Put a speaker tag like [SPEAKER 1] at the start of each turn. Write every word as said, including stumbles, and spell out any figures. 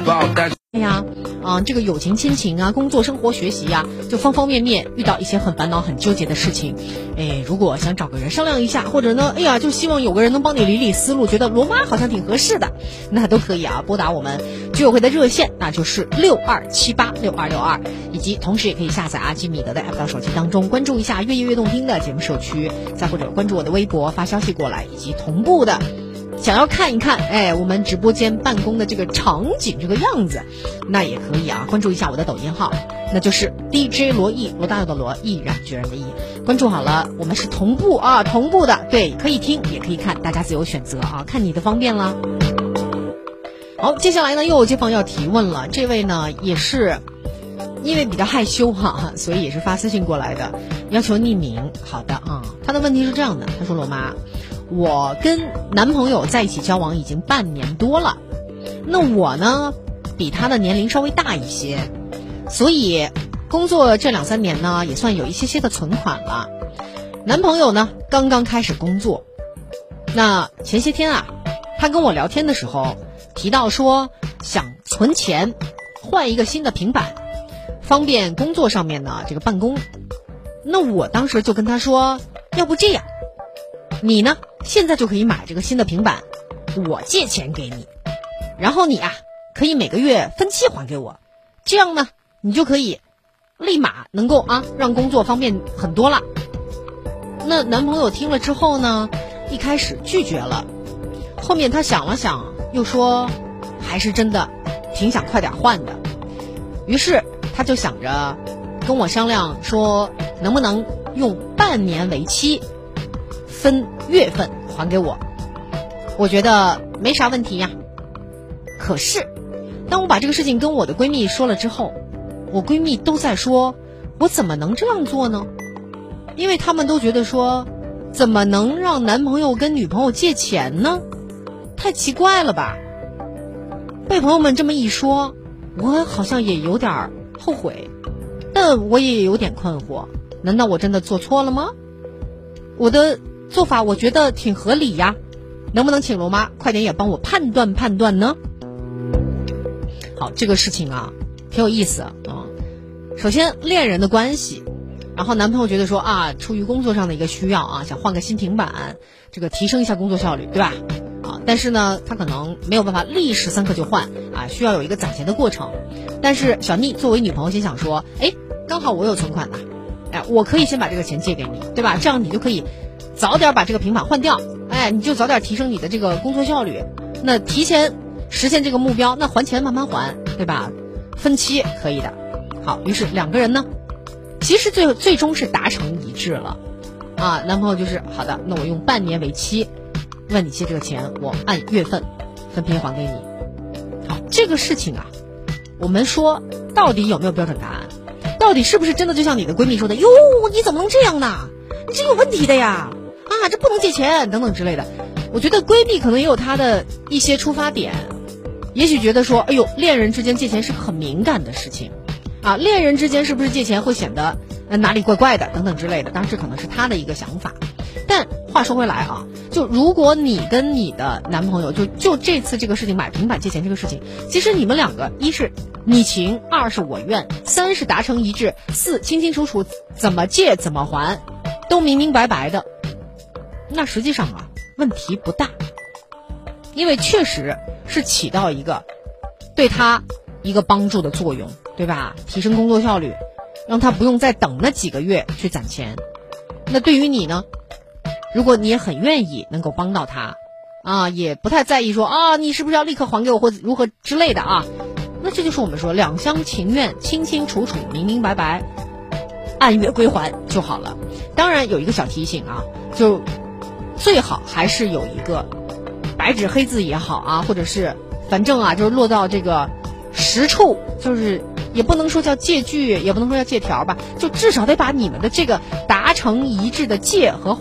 [SPEAKER 1] 哎呀，啊，这个友情、亲情啊，工作、生活、学习呀、啊，就方方面面遇到一些很烦恼、很纠结的事情。哎，如果想找个人商量一下，或者呢，哎呀，就希望有个人能帮你理理思路，觉得罗妈好像挺合适的，那都可以啊，拨打我们居委会的热线，那就是六二七八六二六二，以及同时也可以下载阿基米德的 app 到手机当中，关注一下越夜越动听的节目社区，再或者关注我的微博发消息过来，以及同步的。想要看一看，哎，我们直播间办公的这个场景这个样子，那也可以啊，关注一下我的抖音号，那就是 D J 罗毅，罗大佑的罗，毅然决然的毅，关注好了，我们是同步啊，同步的，对，可以听也可以看，大家自由选择啊，看你的方便啦。好，接下来呢，又有街坊要提问了，这位呢也是因为比较害羞哈，所以也是发私信过来的，要求匿名。好的啊，他的问题是这样的，他说罗妈，我跟男朋友在一起交往已经半年多了，那我呢比他的年龄稍微大一些，所以工作这两三年呢也算有一些些的存款了。男朋友呢刚刚开始工作，那前些天啊他跟我聊天的时候提到说想存钱换一个新的平板，方便工作上面呢这个办公。那我当时就跟他说，要不这样，你呢现在就可以买这个新的平板，我借钱给你，然后你啊可以每个月分期还给我，这样呢你就可以立马能够啊让工作方便很多了。那男朋友听了之后呢，一开始拒绝了，后面他想了想又说还是真的挺想快点换的，于是他就想着跟我商量说能不能用半年为期，分月份还给我。我觉得没啥问题呀。可是当我把这个事情跟我的闺蜜说了之后，我闺蜜都在说我怎么能这样做呢？因为他们都觉得说怎么能让男朋友跟女朋友借钱呢？太奇怪了吧。被朋友们这么一说，我好像也有点后悔，但我也有点困惑，难道我真的做错了吗？我的做法我觉得挺合理呀，能不能请罗妈快点也帮我判断判断呢？好，这个事情啊挺有意思啊。首先恋人的关系，然后男朋友觉得说啊，出于工作上的一个需要啊，想换个新平板，这个提升一下工作效率，对吧？啊，但是呢他可能没有办法立时三刻就换啊，需要有一个攒钱的过程。但是小妮作为女朋友心想说，哎，刚好我有存款呐，哎，我可以先把这个钱借给你，对吧？这样你就可以早点把这个平板换掉，哎，你就早点提升你的这个工作效率，那提前实现这个目标，那还钱慢慢还，对吧？分期可以的。好，于是两个人呢其实最最终是达成一致了啊，男朋友就是好的，那我用半年为期，问你借这个钱，我按月份分批还给你。好，这个事情啊，我们说到底有没有标准答案？到底是不是真的就像你的闺蜜说的，哟，你怎么能这样呢？你这有问题的呀，啊，这不能借钱等等之类的。我觉得闺蜜可能也有她的一些出发点，也许觉得说，哎呦，恋人之间借钱是个很敏感的事情啊，恋人之间是不是借钱会显得、呃、哪里怪怪的等等之类的，当然这可能是她的一个想法。但话说回来啊，就如果你跟你的男朋友就就这次这个事情买平板借钱这个事情，其实你们两个一是你情，二是我愿，三是达成一致，四清清楚楚怎么借怎么还都明明白白的，那实际上啊问题不大，因为确实是起到一个对他一个帮助的作用，对吧？提升工作效率，让他不用再等那几个月去攒钱。那对于你呢，如果你也很愿意能够帮到他啊，也不太在意说啊你是不是要立刻还给我或如何之类的啊，那这就是我们说两厢情愿，清清楚楚明明白白按月归还就好了。当然有一个小提醒啊，就最好还是有一个白纸黑字也好啊，或者是反正啊就是落到这个实处，就是也不能说叫借据，也不能说叫借条吧，就至少得把你们的这个达成一致的借和